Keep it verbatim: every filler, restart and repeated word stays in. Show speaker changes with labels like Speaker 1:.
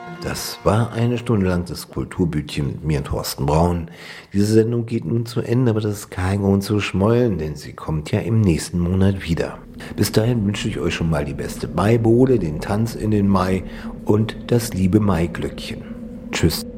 Speaker 1: Das war eine Stunde lang das Kulturbütchen mit mir und Thorsten Braun. Diese Sendung geht nun zu Ende, aber das ist kein Grund zu schmollen, denn sie kommt ja im nächsten Monat wieder. Bis dahin wünsche ich euch schon mal die beste Maibowle, den Tanz in den Mai und das liebe Maiglöckchen. Tschüss.